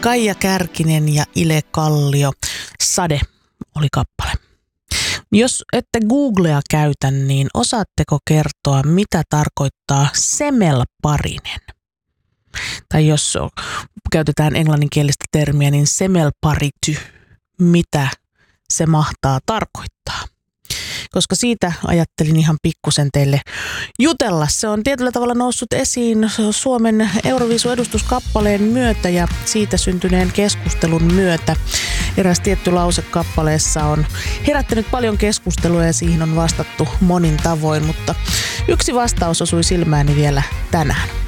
Kaija Kärkinen ja Ile Kallio. Sade oli kappale. Jos ette Googlea käytä, niin osaatteko kertoa, mitä tarkoittaa semelparinen? Tai jos käytetään englanninkielistä termiä, niin semelparity, mitä se mahtaa tarkoittaa? Koska siitä ajattelin ihan pikkusen teille jutella. Se on tietyllä tavalla noussut esiin Suomen Euroviisu-edustuskappaleen myötä ja siitä syntyneen keskustelun myötä. Eräs tietty lause kappaleessa on herättänyt paljon keskustelua ja siihen on vastattu monin tavoin, mutta yksi vastaus osui silmääni vielä tänään.